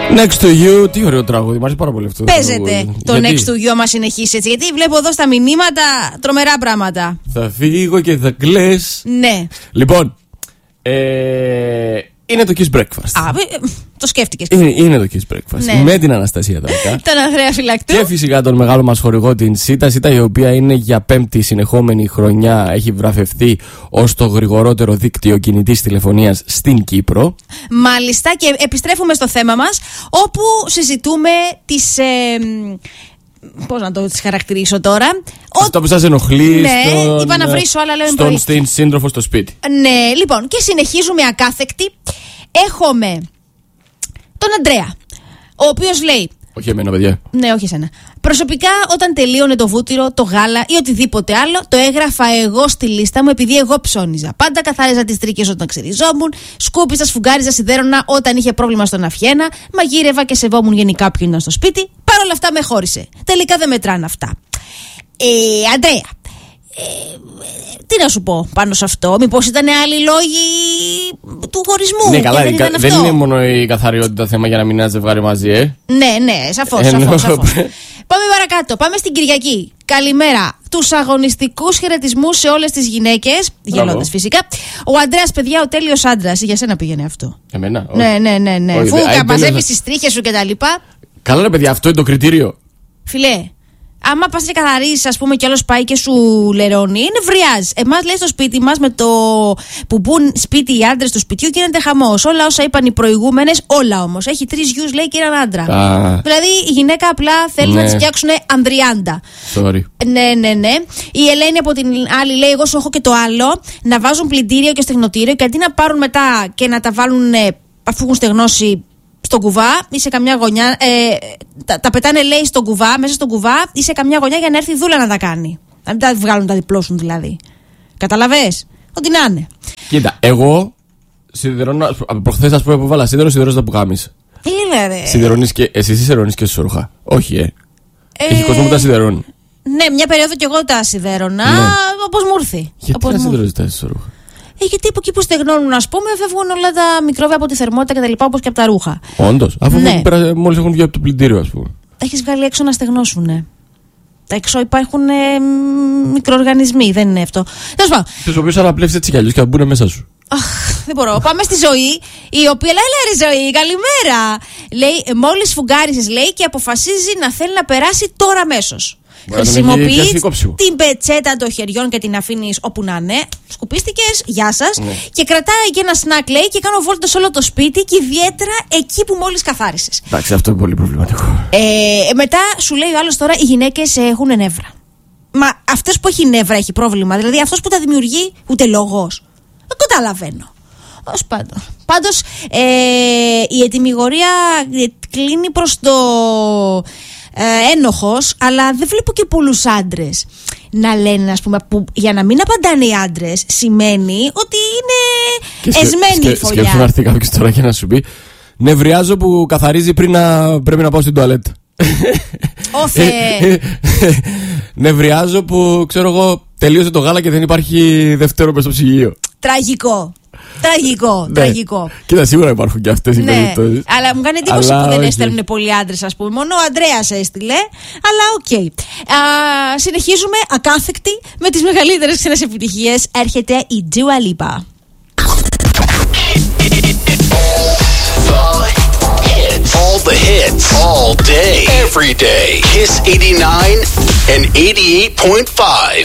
Next to you, τι ωραίο τραγούδι, μου αρέσει πάρα πολύ αυτό. Παίζεται το Next to you άμα συνεχίσει έτσι. Γιατί βλέπω εδώ στα μηνύματα τρομερά πράγματα. Θα φύγω και θα κλαις. Ναι. Λοιπόν, είναι το Kiss Breakfast. Το σκέφτηκες. Είναι το Kiss Breakfast. Ναι. Με την Αναστασία Δάκα. Τον Ανδρέα Φυλακτού. Και φυσικά τον μεγάλο μας χορηγό, την ΣΥΤΑ. ΣΥΤΑ, η οποία είναι για 5η συνεχόμενη χρονιά, έχει βραβευτεί ως το γρηγορότερο δίκτυο κινητής τηλεφωνίας στην Κύπρο. Μάλιστα, και επιστρέφουμε στο θέμα μας, όπου συζητούμε τις. Πώς να το χαρακτηρίσω τώρα. Αυτό που σας ενοχλεί. Ναι, είπα να βρίσω, αλλά λέω στον σύντροφο στο σπίτι. Ναι, λοιπόν, και συνεχίζουμε ακάθεκτη. Έχουμε τον Αντρέα, ο οποίος λέει. Όχι εμένα, παιδιά. Ναι, όχι εσένα. Προσωπικά, όταν τελείωνε το βούτυρο, το γάλα ή οτιδήποτε άλλο, το έγραφα εγώ στη λίστα μου επειδή εγώ ψώνιζα. Πάντα καθάριζα τις τρίκες όταν ξυριζόμουν, σκούπιζα, σφουγγάριζα, σιδέρωνα όταν είχε πρόβλημα στον αυχένα, μαγείρευα και σεβόμουν γενικά ποιον ήταν στο σπίτι. Παρ' όλα αυτά με χώρισε. Τελικά δεν μετράνε αυτά. Αντρέα, τι να σου πω πάνω σε αυτό, μήπως ήταν άλλοι λόγοι του χωρισμού? Ναι, καλά, δεν είναι μόνο η καθαριότητα θέμα για να μείνει ένα ζευγάρι μαζί, Ναι, σαφώς. Πάμε παρακάτω, πάμε στην Κυριακή. Καλημέρα. Τους αγωνιστικούς χαιρετισμούς σε όλες τις γυναίκες. Γελώντας φυσικά. Ο Αντρέας, παιδιά, ο τέλειος άντρας. Για σένα πήγαινε αυτό. Εμένα? Ναι. Αφού μαζεύεις τις τρίχες σου κτλ. Καλά, ρε παιδιά, αυτό είναι το κριτήριο. Φιλέ. Άμα πας και καθαρίσεις, ας πούμε, κι άλλος πάει και σου λερώνει, νευριάζει. Εμάς λέει στο σπίτι μας, με το που μπουν σπίτι οι άντρες του σπιτιού, γίνεται χαμός. Όλα όσα είπαν οι προηγούμενες, όλα όμως. Έχει 3 γιους, λέει, και έναν άντρα. Δηλαδή η γυναίκα απλά θέλει να τις φτιάξουν ανδριάντα. Sorry. Ναι. Η Ελένη από την άλλη λέει: εγώ σου έχω και το άλλο. Να βάζουν πλυντήριο και στεγνοτήριο και αντί να πάρουν μετά και να τα βάλουν αφού έχουν στεγνώσει στον κουβά ή σε καμιά γωνιά, τα πετάνε, λέει, στον κουβά, μέσα στον κουβά ή σε καμιά γωνιά για να έρθει η δούλα να τα κάνει. Να μην τα βγάλουν, τα διπλώσουν δηλαδή. Καταλαβες? Ό,τι να είναι. Κοίτα, εγώ σιδερώνω. Προχθές, ας πούμε, που βάλα σιδερώνω τα πουκάμισα. Είναι ρε. Σιδερώνεις και. Εσύ σιδερώνεις και στο ρούχα? Όχι, Έχει κόσμο που τα σιδερώνει. Ναι, μια περίοδο κι εγώ τα σιδέρωνα, όπως μου ήρθε. Γιατί να σιδερώνεις τα στο ρούχα? Γιατί από εκεί που στεγνώνουν, ας πούμε, φεύγουν όλα τα μικρόβια από τη θερμότητα και τα λοιπά, όπως και από τα ρούχα. Όντως, αφού μόλις έχουν βγει από το πλυντήριο, ας πούμε. Έχεις βγάλει έξω να στεγνώσουνε. Τα έξω υπάρχουν μικροοργανισμοί, δεν είναι αυτό. Τέλος πάντων. Τους οποίους αναπλεύσεις έτσι κι αλλιώς και θα μπουν μέσα σου. Αχ, δεν μπορώ. Πάμε στη Ζωή, η οποία λέει: ρε Ζωή, καλημέρα. Λέει: μόλις φουγγάρισες, λέει, και αποφασίζει να θέλει να περάσει τώρα αμέσως. Χρησιμοποιείς την πετσέτα των χεριών και την αφήνεις όπου να είναι. Σκουπίστηκες, γεια σας. Και κρατάει και ένα σνακ, λέει, και κάνω βόλτα σε όλο το σπίτι και ιδιαίτερα εκεί που μόλις καθάρισες. Εντάξει, αυτό είναι πολύ προβληματικό. Μετά σου λέει ο άλλος: τώρα οι γυναίκες έχουν νεύρα. Μα αυτός που έχει νεύρα έχει πρόβλημα. Δηλαδή αυτός που τα δημιουργεί, ούτε λόγος. Δεν καταλαβαίνω. Ως πάντως η ετυμηγορία κλείνει προς το ένοχος, αλλά δεν βλέπω και πολλούς άντρες να λένε, ας πούμε, που για να μην απαντάνε οι άντρες σημαίνει ότι είναι εσμένη η φωλιά. Σκέψου να έρθει κάποιος τώρα και να σου πει: νευριάζω που καθαρίζει πριν να πρέπει να πάω στην τουαλέτα. Όφε. Νευριάζω που, ξέρω εγώ, τελείωσε το γάλα και δεν υπάρχει δευτέρο μες στο ψυγείο. Τραγικό. Κοίτα, σίγουρα υπάρχουν και αυτές οι περιπτώσεις. Αλλά μου κάνει εντύπωση που δεν έστελνουν πολλοί άντρες, ας πούμε. Μόνο ο Ανδρέας έστειλε. Αλλά οκ. Συνεχίζουμε ακάθεκτη με τις μεγαλύτερες ξένες επιτυχίες. Έρχεται η Dua Lipa. All the hits, all day, every day. Kiss 89 and 88.5.